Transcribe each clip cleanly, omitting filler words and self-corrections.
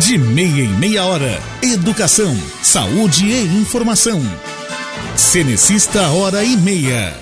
De meia em meia hora. Educação, saúde e informação. Cenecista Hora e Meia.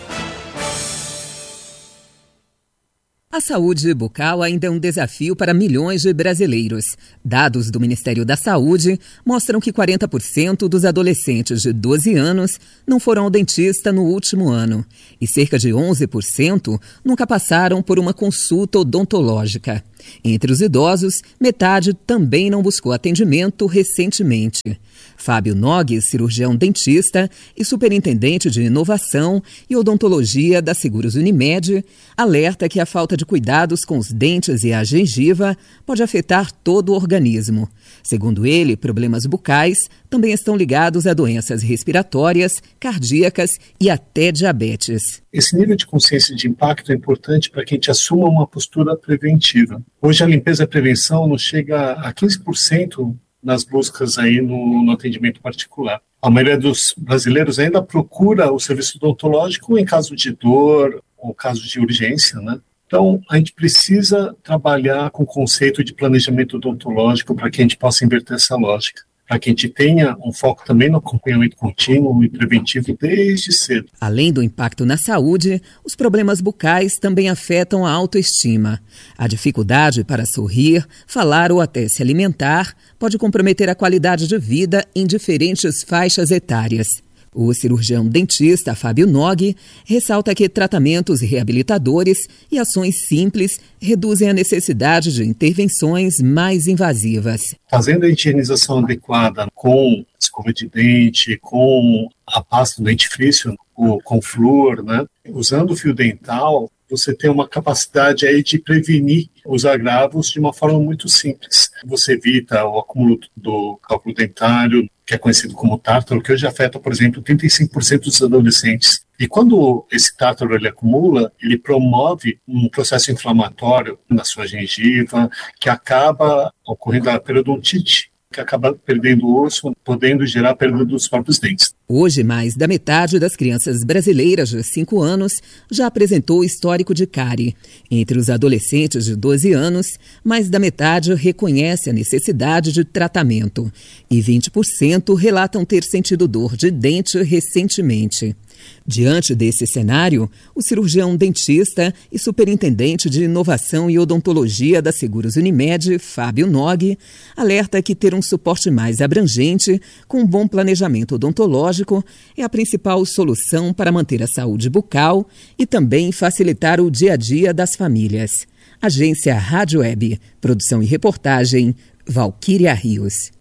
A saúde bucal ainda é um desafio para milhões de brasileiros. Dados do Ministério da Saúde mostram que 40% dos adolescentes de 12 anos não foram ao dentista no último ano e cerca de 11% nunca passaram por uma consulta odontológica. Entre os idosos, metade também não buscou atendimento recentemente. Fábio Nogues, cirurgião dentista e superintendente de inovação e odontologia da Seguros Unimed, alerta que a falta de cuidados com os dentes e a gengiva pode afetar todo o organismo. Segundo ele, problemas bucais também estão ligados a doenças respiratórias, cardíacas e até diabetes. Esse nível de consciência de impacto é importante para que a gente assuma uma postura preventiva. Hoje a limpeza e a prevenção não chega a 15% nas buscas aí no atendimento particular. A maioria dos brasileiros ainda procura o serviço odontológico em caso de dor ou caso de urgência, né? Então, a gente precisa trabalhar com o conceito de planejamento odontológico para que a gente possa inverter essa lógica, para que a gente tenha um foco também no acompanhamento contínuo e preventivo desde cedo. Além do impacto na saúde, os problemas bucais também afetam a autoestima. A dificuldade para sorrir, falar ou até se alimentar pode comprometer a qualidade de vida em diferentes faixas etárias. O cirurgião dentista Fábio Nogue ressalta que tratamentos reabilitadores e ações simples reduzem a necessidade de intervenções mais invasivas. Fazendo a higienização adequada com escova de dente, com a pasta do dentifrício, com flúor, né? Usando o fio dental, você tem uma capacidade aí de prevenir os agravos de uma forma muito simples. Você evita o acúmulo do cálculo dentário, que é conhecido como tártaro, que hoje afeta, por exemplo, 35% dos adolescentes. E quando esse tártaro ele acumula, ele promove um processo inflamatório na sua gengiva, que acaba ocorrendo a periodontite, que acaba perdendo o osso, podendo gerar perda dos próprios dentes. Hoje, mais da metade das crianças brasileiras de 5 anos já apresentou histórico de cárie. Entre os adolescentes de 12 anos, mais da metade reconhece a necessidade de tratamento e 20% relatam ter sentido dor de dente recentemente. Diante desse cenário, o cirurgião dentista e superintendente de inovação e odontologia da Seguros Unimed, Fábio Nogue, alerta que ter um suporte mais abrangente, com um bom planejamento odontológico, é a principal solução para manter a saúde bucal e também facilitar o dia a dia das famílias. Agência Rádio Web, produção e reportagem, Valquíria Rios.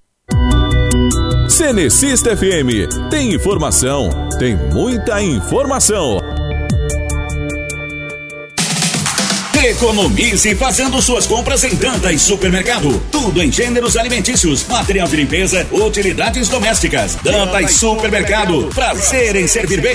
Cenecista FM, tem informação, tem muita informação. Economize fazendo suas compras em Dantas Supermercado. Tudo em gêneros alimentícios, material de limpeza, utilidades domésticas. Dantas Supermercado, prazer em servir bem.